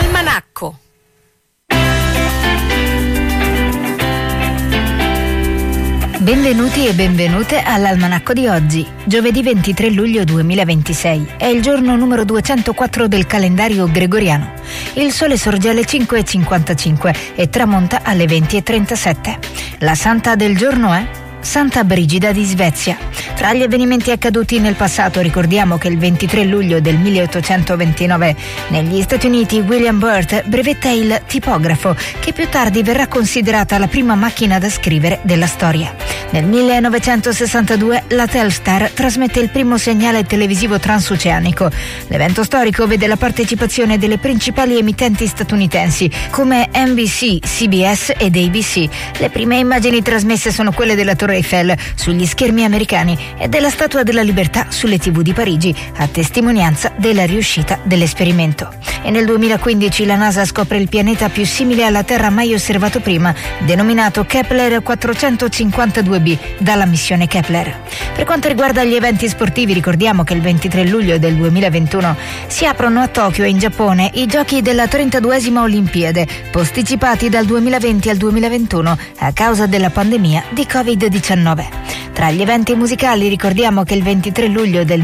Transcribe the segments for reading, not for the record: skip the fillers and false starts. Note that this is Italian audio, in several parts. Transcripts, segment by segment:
L'almanacco. Benvenuti e benvenute all'almanacco di oggi, giovedì 23 luglio 2026. È il giorno numero 204 del calendario gregoriano. Il sole sorge alle 5:55 e tramonta alle 20:37. La santa del giorno è Santa Brigida di Svezia. Tra gli avvenimenti accaduti nel passato ricordiamo che il 23 luglio del 1829 negli Stati Uniti William Burt brevetta il tipografo, che più tardi verrà considerata la prima macchina da scrivere della storia. Nel 1962 la Telstar trasmette il primo segnale televisivo transoceanico. L'evento storico vede la partecipazione delle principali emittenti statunitensi come NBC, CBS ed ABC. Le prime immagini trasmesse sono quelle della Torre Eiffel sugli schermi americani e della Statua della Libertà sulle TV di Parigi, a testimonianza della riuscita dell'esperimento. E nel 2015 la NASA scopre il pianeta più simile alla Terra mai osservato prima, denominato Kepler 452b dalla missione Kepler. Per quanto riguarda gli eventi sportivi, ricordiamo che il 23 luglio del 2021 si aprono a Tokyo, in Giappone, i giochi della 32esima Olimpiade, posticipati dal 2020 al 2021 a causa della pandemia di Covid-19. Tra gli eventi musicali ricordiamo che il 23 luglio del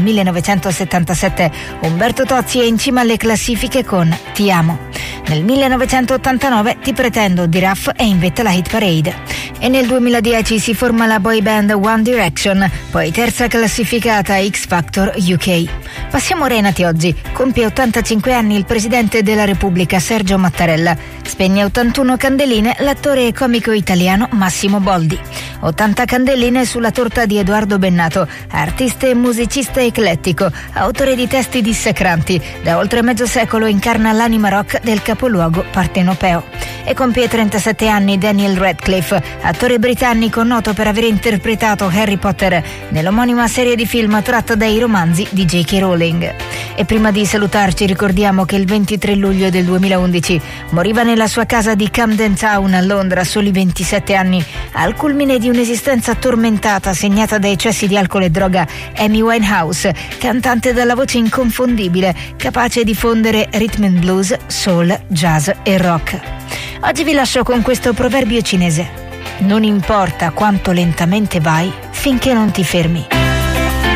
1977 Umberto Tozzi è in cima alle classifiche con Ti amo. Nel 1989 Ti pretendo di Raff è in vetta alla hit parade. E nel 2010 si forma la boy band One Direction, poi terza classificata a X Factor UK. Passiamo ora ai nati oggi. Compie 85 anni il presidente della Repubblica Sergio Mattarella. Spegne 81 candeline l'attore e comico italiano Massimo Boldi. 80 candeline sulla torta di Edoardo Bennato, artista e musicista eclettico, autore di testi dissacranti. Da oltre mezzo secolo incarna l'anima rock del capoluogo partenopeo. E compie 37 anni Daniel Radcliffe, attore britannico noto per aver interpretato Harry Potter nell'omonima serie di film tratta dai romanzi di J.K. Rowling. E prima di salutarci ricordiamo che il 23 luglio del 2011 moriva nella sua casa di Camden Town a Londra a soli 27 anni, al culmine di un'esistenza tormentata segnata da eccessi di alcol e droga, Amy Winehouse, cantante dalla voce inconfondibile, capace di fondere rhythm and blues, soul, jazz e rock. Oggi vi lascio con questo proverbio cinese: non importa quanto lentamente vai finché non ti fermi.